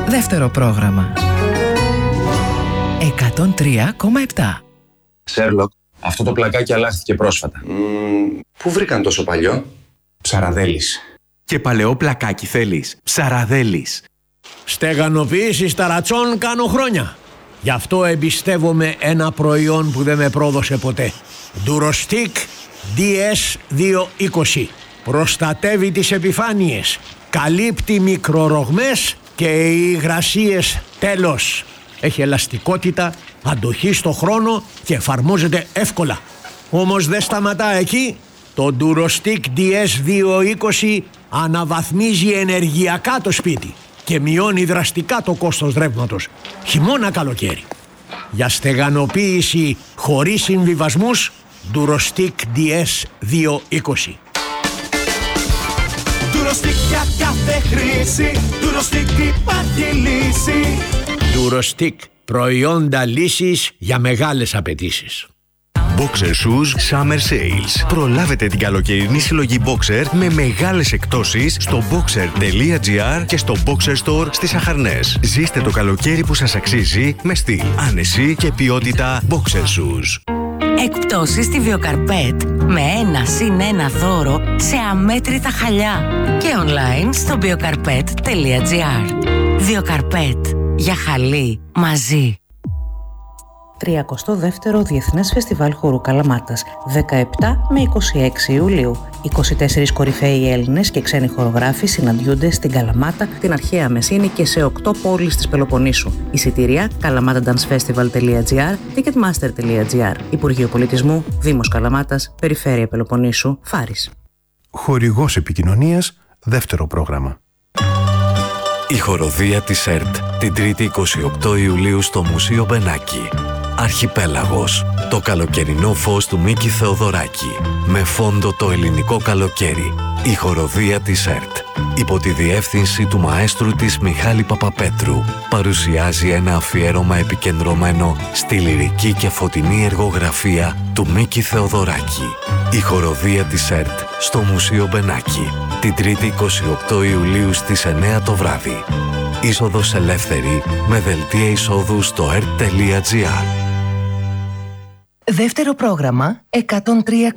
Δεύτερο πρόγραμμα. 103,7. Σέρλοκ, αυτό το πλακάκι αλλάχθηκε πρόσφατα. Πού βρήκαν τόσο παλιό? Ψαραδέλης. Και παλαιό πλακάκι θέλεις? Ψαραδέλης. Στεγανοποίηση ταρατσών κάνω χρόνια. Γι' αυτό εμπιστεύομαι ένα προϊόν που δεν με πρόδωσε ποτέ. Durostic DS220. Προστατεύει τις επιφάνειες, καλύπτει μικρορογμές και οι υγρασίες τέλος. Έχει ελαστικότητα, αντοχή στο χρόνο και εφαρμόζεται εύκολα. Όμως δεν σταματά εκεί. Το Durostic DS220 αναβαθμίζει ενεργειακά το σπίτι και μειώνει δραστικά το κόστος ρεύματος, χειμώνα καλοκαίρι. Για στεγανοποίηση χωρίς συμβιβασμούς, Durostic DS220. Durostic για κάθε χρήση, Durostic υπάρχει λύση. Durostic, προϊόντα λύσης για μεγάλες απαιτήσεις. Boxer Shoes Summer Sales. Προλάβετε την καλοκαιρινή συλλογή Boxer με μεγάλες εκπτώσεις στο boxer.gr και στο Boxer Store στις Αχαρνές. Ζήστε το καλοκαίρι που σας αξίζει με στυλ, άνεση και ποιότητα Boxer Shoes. Εκπτώσεις στη Βιοκαρπέτ με 1+1 δώρο σε αμέτρητα χαλιά και online στο biocarpet.gr. Βιοκαρπέτ, για χαλί μαζί. 32ο Διεθνές Φεστιβάλ Χορού Καλαμάτας, 17 με 26 Ιουλίου. 24 κορυφαίοι Έλληνες και ξένοι χορογράφοι συναντιούνται στην Καλαμάτα, την αρχαία Μεσίνη και σε 8 πόλεις της Πελοποννήσου. Εισιτήρια kalamatadancefestival.gr, ticketmaster.gr. Υπουργείο Πολιτισμού, Δήμος Καλαμάτας, Περιφέρεια Πελοποννήσου, Φάρης. Χορηγός επικοινωνίας, δεύτερο πρόγραμμα. Η χοροδία της ΕΡΤ την 3η 28 Ιουλίου στο Μουσείο Μπενάκη. Αρχιπέλαγος, το καλοκαιρινό φως του Μίκη Θεοδωράκη. Με φόντο το ελληνικό καλοκαίρι. Η χοροδία της ΕΡΤ, υπό τη διεύθυνση του μαέστρου της Μιχάλη Παπαπέτρου, παρουσιάζει ένα αφιέρωμα επικεντρωμένο στη λυρική και φωτεινή εργογραφία του Μίκη Θεοδωράκη. Η χοροδία της ΕΡΤ στο Μουσείο Μπενάκη, την 3η 28 Ιουλίου στις 9 το βράδυ. Είσοδος ελεύθερη με δελτία εισόδου στο ert.gr. Δεύτερο πρόγραμμα 103,7.